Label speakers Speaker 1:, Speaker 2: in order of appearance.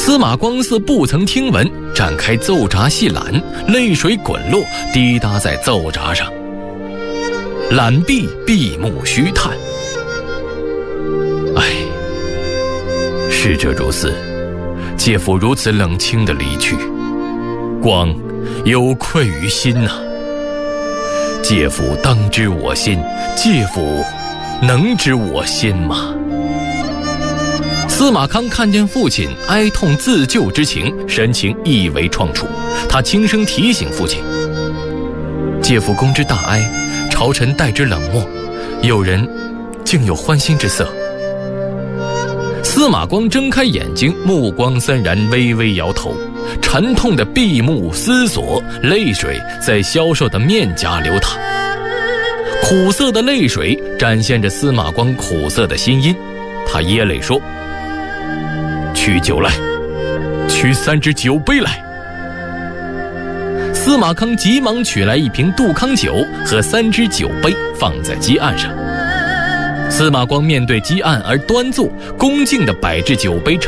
Speaker 1: 司马光似不曾听闻，展开奏札细览，泪水滚落，滴答在奏札上。览毕，闭目虚叹。唉，逝者如斯，介父如此冷清地离去，光有愧于心呐。介父当知我心，介父能知我心吗？司马康看见父亲哀痛自救之情，神情亦为创触。他轻声提醒父亲：介父公之大哀，朝臣待之冷漠，有人竟有欢心之色。司马光睁开眼睛，目光森然，微微摇头，沉痛的闭目思索，泪水在消瘦的面颊流淌。苦涩的泪水展现着司马光苦涩的心音。他噎泪说：取酒来，取3只酒杯来。司马康急忙取来一瓶杜康酒和3只酒杯，放在几案上。司马光面对几案而端坐，恭敬地摆置酒杯